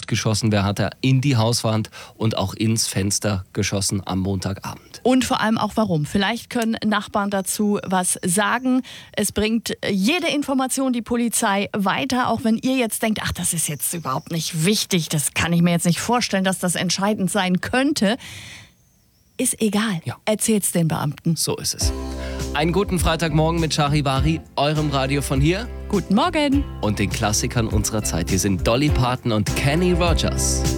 Luft geschossen. Wer hat da in die Hauswand und auch ins Fenster geschossen am Montagabend? Und vor allem auch warum. Vielleicht können Nachbarn dazu was sagen. Es bringt jede Information die Polizei weiter, auch wenn ihr jetzt denkt, ach, das ist jetzt überhaupt nicht wichtig, das kann ich mir jetzt nicht vorstellen, dass das entscheidend sein könnte. Ist egal. Ja. Erzählt's den Beamten. So ist es. Einen guten Freitagmorgen mit Charivari, eurem Radio von hier Guten Morgen. und den Klassikern unserer Zeit. Hier sind Dolly Parton und Kenny Rogers.